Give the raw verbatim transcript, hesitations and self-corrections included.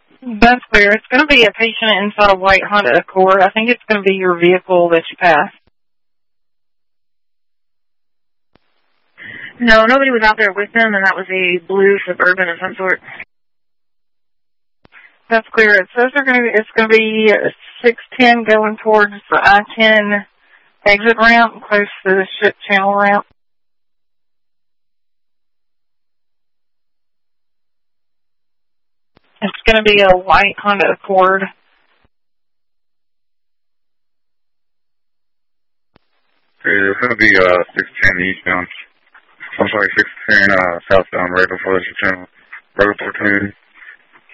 That's clear. It's going to be a patient inside a white Honda Accord. I think it's going to be your vehicle that you passed. No, nobody was out there with them, and that was a blue Suburban of some sort. That's clear. It says they're going to be, it's going to be six ten going towards the I ten exit ramp, close to the ship channel ramp. It's going to be a white Honda Accord. It's going to be uh, six ten eastbound. I'm sorry, six ten uh, southbound, right before the ship channel, right before community.